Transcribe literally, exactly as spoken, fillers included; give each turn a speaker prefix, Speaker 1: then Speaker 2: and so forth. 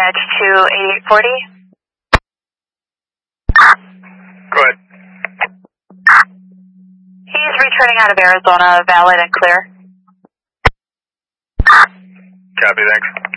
Speaker 1: dispatch to eighty-eight forty.
Speaker 2: Go ahead.
Speaker 1: He's returning out of Arizona, valid and clear.
Speaker 2: Copy, thanks.